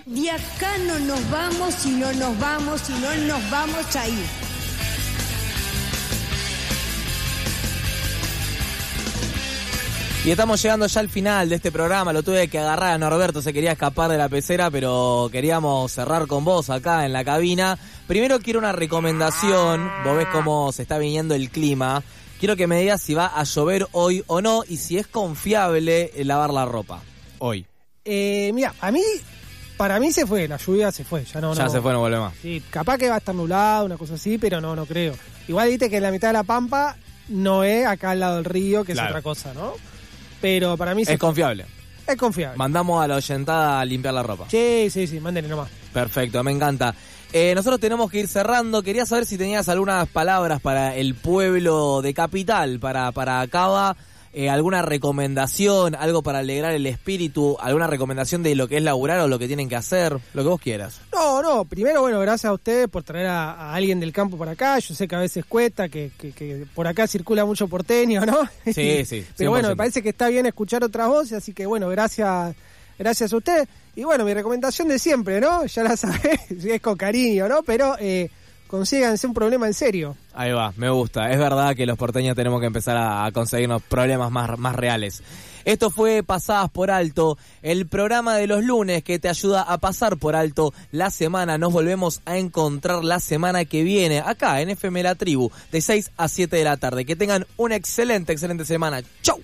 De acá no nos vamos y no nos vamos y no nos vamos a ir. Y estamos llegando ya al final de este programa. Lo tuve que agarrar a Norberto, se quería escapar de la pecera, pero queríamos cerrar con vos acá en la cabina. Primero quiero una recomendación. Vos ves cómo se está viniendo el clima. Quiero que me digas si va a llover hoy o no y si es confiable lavar la ropa hoy. Mira, para mí se fue, la lluvia se fue. Ya se fue, no vuelve más. Sí, capaz que va a estar nublado, una cosa así, pero no creo. Igual viste que en la mitad de la Pampa no es acá al lado del río, que claro, es otra cosa, ¿no? Pero para mí es confiable. Es confiable. Mandamos a la oyentada a limpiar la ropa. Sí, mándenle nomás. Perfecto, me encanta. Nosotros tenemos que ir cerrando. Quería saber si tenías algunas palabras para el pueblo de Capital, para Cava, alguna recomendación, algo para alegrar el espíritu, alguna recomendación de lo que es laburar o lo que tienen que hacer, lo que vos quieras. No, primero, bueno, gracias a ustedes por traer a alguien del campo para acá. Yo sé que a veces cuesta, que por acá circula mucho porteño, ¿no? Sí. Pero bueno, me parece que está bien escuchar otras voces, así que bueno, gracias a ustedes. Y bueno, mi recomendación de siempre, ¿no? Ya la sabés, es con cariño, ¿no? Pero consíganse un problema en serio. Ahí va, me gusta. Es verdad que los porteños tenemos que empezar a conseguirnos problemas más reales. Esto fue Pasadas por Alto, el programa de los lunes que te ayuda a pasar por alto la semana. Nos volvemos a encontrar la semana que viene, acá en FM La Tribu, de 6 a 7 de la tarde. Que tengan una excelente semana. ¡Chau!